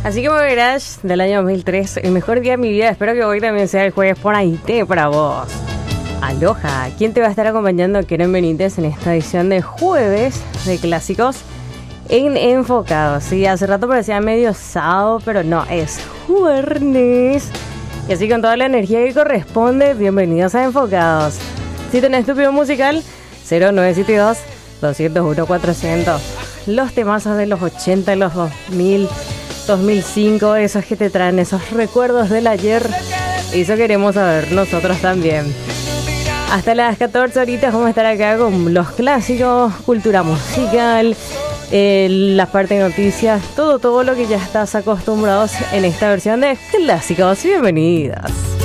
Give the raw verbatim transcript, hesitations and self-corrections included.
Así que Moby Garage del año dos mil tres, el mejor día de mi vida. Espero que hoy también sea el jueves por ahí te para vos. Aloha, ¿quién te va a estar acompañando? Keren Benítez en esta edición de jueves de clásicos en Enfocados. Sí, hace rato parecía medio sábado, pero no, es jueves. Y así con toda la energía que corresponde, bienvenidos a Enfocados. Si tenés tu pedido musical, cero nueve siete dos, dos cero uno, cuatrocientos. Los temazos de los ochenta, los dos mil, dos mil cinco, esos que te traen esos recuerdos del ayer. Eso queremos saber nosotros también. Hasta las catorce horitas vamos a estar acá con los clásicos, cultura musical, eh, la parte de noticias, todo, todo lo que ya estás acostumbrados en esta versión de Clásicos. Bienvenidas.